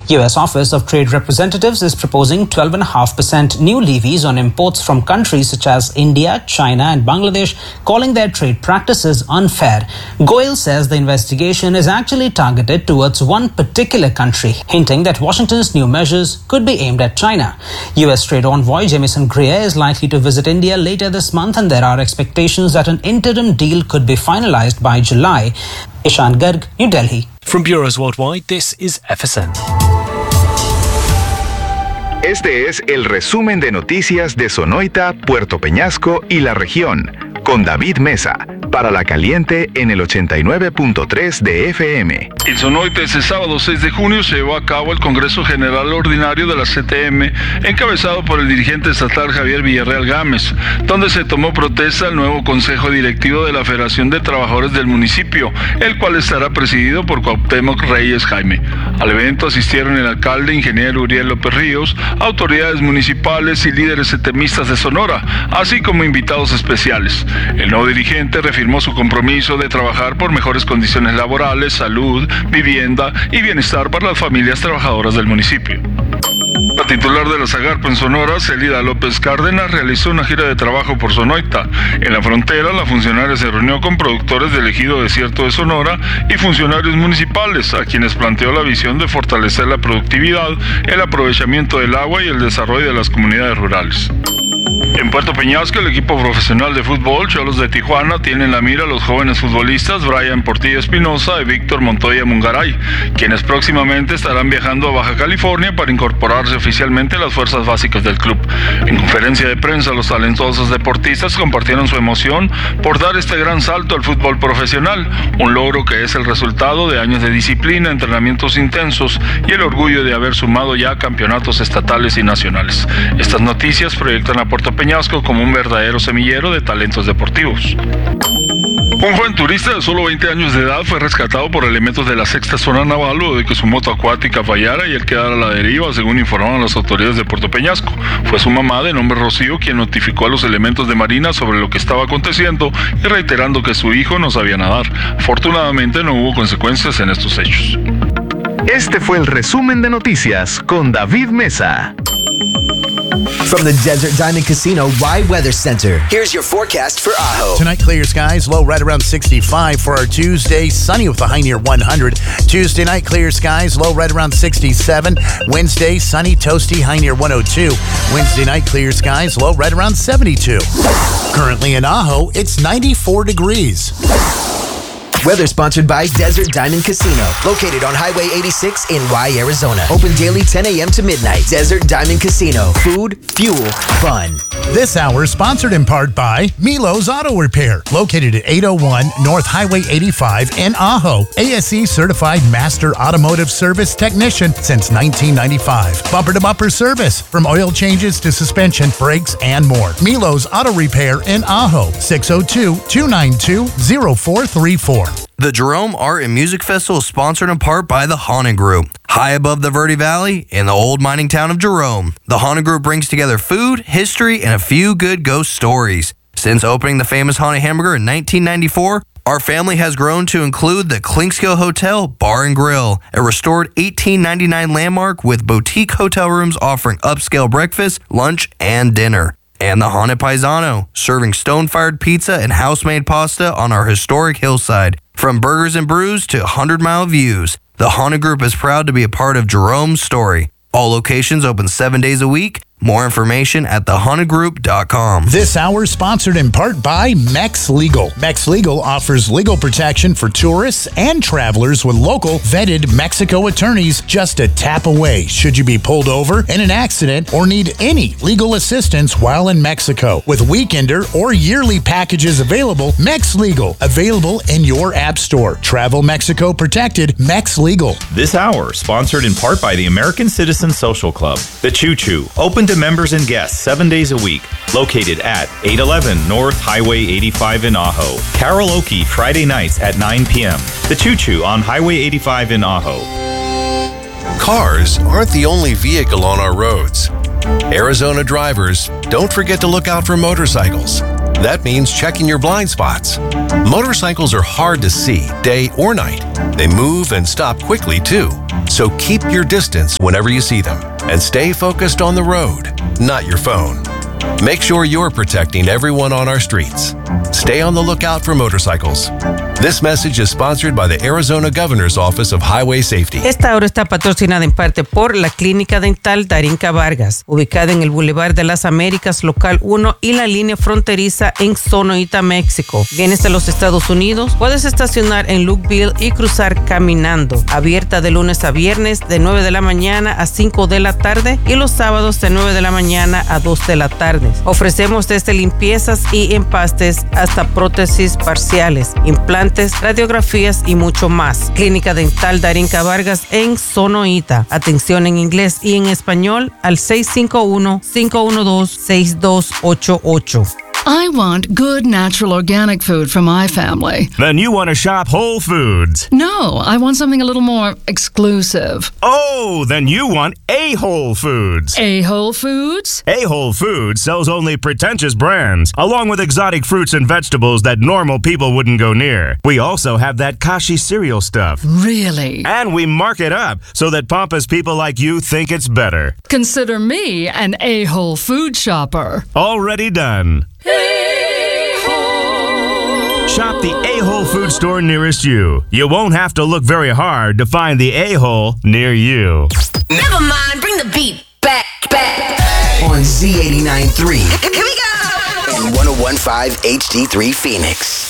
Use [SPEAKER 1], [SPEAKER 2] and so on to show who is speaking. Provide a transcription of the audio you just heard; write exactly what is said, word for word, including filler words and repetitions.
[SPEAKER 1] U S Office of Trade Representatives is proposing twelve point five percent new levies on imports from countries such as India, China and Bangladesh, calling their trade practices unfair. Goyal says the investigation is actually targeted towards one particular country, hinting that Washington's new measures could be aimed at China. U S Trade Envoy Jamieson Greer is likely to visit India later this month, and there are expectations that an interim deal could be finalized by July. Ishan Garg, New Delhi.
[SPEAKER 2] From bureaus worldwide, this is F S N.
[SPEAKER 3] Este es el resumen de noticias de Sonoita, Puerto Peñasco y la región, con David Mesa, para La Caliente en el ochenta y nueve punto tres de F M.
[SPEAKER 4] En Sonoita, este sábado seis de junio se llevó a cabo el Congreso General Ordinario de la C T M, encabezado por el dirigente estatal Javier Villarreal Gámez, donde se tomó protesta al nuevo Consejo Directivo de la Federación de Trabajadores del municipio, el cual estará presidido por Cuauhtémoc Reyes Jaime. Al evento asistieron el alcalde, ingeniero Uriel López Ríos, autoridades municipales y líderes setemistas de Sonora, así como invitados especiales. El nuevo dirigente reafirmó su compromiso de trabajar por mejores condiciones laborales, salud, vivienda y bienestar para las familias trabajadoras del municipio. La titular de la Zagarpa en Sonora, Celida López Cárdenas, realizó una gira de trabajo por Sonoita. En la frontera, la funcionaria se reunió con productores del ejido desierto de Sonora y funcionarios municipales, a quienes planteó la visión de fortalecer la productividad, el aprovechamiento del agua y el desarrollo de las comunidades rurales. En Puerto Peñasco, el equipo profesional de fútbol Xolos de Tijuana tiene en la mira a los jóvenes futbolistas Brian Portillo Espinosa y Víctor Montoya Mungaray, quienes próximamente estarán viajando a Baja California para incorporarse oficialmente a las fuerzas básicas del club. En conferencia de prensa, los talentosos deportistas compartieron su emoción por dar este gran salto al fútbol profesional, un logro que es el resultado de años de disciplina, entrenamientos intensos y el orgullo de haber sumado ya campeonatos estatales y nacionales. Estas noticias proyectan a Puerto Peñasco como un verdadero semillero de talentos deportivos. Un joven turista de solo veinte años de edad fue rescatado por elementos de la sexta zona naval luego de que su moto acuática fallara y él quedara a la deriva, según informaron las autoridades de Puerto Peñasco. Fue su mamá, de nombre Rocío, quien notificó a los elementos de Marina sobre lo que estaba aconteciendo y reiterando que su hijo no sabía nadar. Afortunadamente no hubo consecuencias en estos hechos.
[SPEAKER 3] Este fue el resumen de noticias con David Mesa.
[SPEAKER 5] From the Desert Diamond Casino Rye Weather Center, here's your forecast for Ajo.
[SPEAKER 6] Tonight, clear skies, low right around sixty-five for our Tuesday. Sunny with a high near one hundred. Tuesday night, clear skies, low right around sixty-seven. Wednesday, sunny, toasty, high near one oh two. Wednesday night, clear skies, low right around seventy-two. Currently in Ajo, it's ninety-four degrees.
[SPEAKER 5] Weather sponsored by Desert Diamond Casino, located on Highway eighty-six in Rye, Arizona. Open daily ten a.m. to midnight. Desert Diamond Casino. Food, fuel, fun.
[SPEAKER 6] This hour sponsored in part by Milo's Auto Repair, located at eight oh one North Highway eighty-five in Ajo. A S E certified master automotive service technician since nineteen ninety-five. Bumper to bumper service from oil changes to suspension, brakes, and more. Milo's Auto Repair in Ajo. six oh two, two nine two, oh four three four.
[SPEAKER 7] The Jerome Art and Music Festival is sponsored in part by the Haunted Group. High above the Verde Valley in the old mining town of Jerome, the Haunted Group brings together food, history, and a few good ghost stories. Since opening the famous Haunted Hamburger in nineteen ninety-four, our family has grown to include the Klinkskill Hotel Bar and Grill, a restored eighteen ninety-nine landmark with boutique hotel rooms offering upscale breakfast, lunch, and dinner. And the Haunted Paisano, serving stone-fired pizza and house-made pasta on our historic hillside. From burgers and brews to hundred-mile views, the Haunted Group is proud to be a part of Jerome's story. All locations open seven days a week. More information at the haunted group dot com.
[SPEAKER 6] This hour sponsored in part by Mex Legal. Mex Legal offers legal protection for tourists and travelers with local vetted Mexico attorneys just a tap away should you be pulled over in an accident or need any legal assistance while in Mexico. With weekender or yearly packages available, Mex Legal, available in your app store. Travel Mexico protected, Mex Legal.
[SPEAKER 8] This hour sponsored in part by the American Citizen Social Club. The Choo Choo, open to members and guests seven days a week. Located at eight eleven North Highway eighty-five in Ajo. Karaoke Friday nights at nine p.m. The Choo Choo on Highway eighty-five in Ajo.
[SPEAKER 9] Cars aren't the only vehicle on our roads. Arizona drivers, don't forget to look out for motorcycles. That means checking your blind spots. Motorcycles are hard to see, day or night. They move and stop quickly, too. So keep your distance whenever you see them. And stay focused on the road, not your phone. Make sure you're protecting everyone on our streets. Stay on the lookout for motorcycles. This message is sponsored by the Arizona Governor's Office of Highway Safety.
[SPEAKER 10] Esta hora está patrocinada en parte por la Clínica Dental Darinka Vargas, ubicada en el Boulevard de las Américas, local uno y la línea fronteriza en Sonoita, México. Vienes de los Estados Unidos, puedes estacionar en Lukeville y cruzar caminando. Abierta de lunes a viernes de nueve de la mañana a cinco de la tarde y los sábados de nueve de la mañana a dos de la tarde. Ofrecemos desde limpiezas y empastes hasta prótesis parciales, implantes, radiografías y mucho más. Clínica Dental Darinka Vargas en Sonoita. Atención en inglés y en español al seis cinco uno, cinco uno dos, seis dos ocho ocho.
[SPEAKER 11] I want good, natural, organic food for my family.
[SPEAKER 12] Then you want to shop Whole Foods.
[SPEAKER 11] No, I want something a little more exclusive.
[SPEAKER 12] Oh, then you want A Whole Foods.
[SPEAKER 11] A Whole Foods?
[SPEAKER 12] A Whole Foods sells only pretentious brands, along with exotic fruits and vegetables that normal people wouldn't go near. We also have that Kashi cereal stuff.
[SPEAKER 11] Really?
[SPEAKER 12] And we mark it up so that pompous people like you think it's better.
[SPEAKER 11] Consider me an A Whole Food shopper.
[SPEAKER 12] Already done. Shop the A-Hole food store nearest you. You won't have to look very hard to find the A-Hole near you.
[SPEAKER 13] Never mind, bring the beat back, back.
[SPEAKER 5] On Z eighty-nine point three.
[SPEAKER 13] Here we go.
[SPEAKER 5] And one oh one point five H D three Phoenix.